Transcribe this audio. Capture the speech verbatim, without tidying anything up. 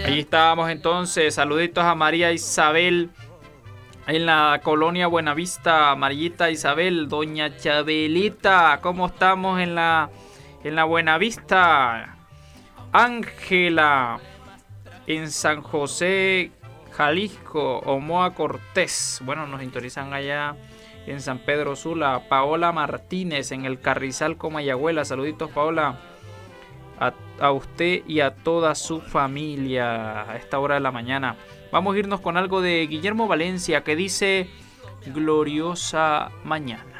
Ahí estábamos entonces. Saluditos a María Isabel en la colonia Buenavista. Marillita Isabel, doña Chabelita, ¿cómo estamos en la, en la Buenavista? Ángela en San José, Jalisco, Omoa Cortés. Bueno, nos sintonizan allá en San Pedro Sula. Paola Martínez en el Carrizal, Comayagüela. Saluditos, Paola, a, a usted y a toda su familia a esta hora de la mañana. Vamos a irnos con algo de Guillermo Valencia que dice Gloriosa Mañana.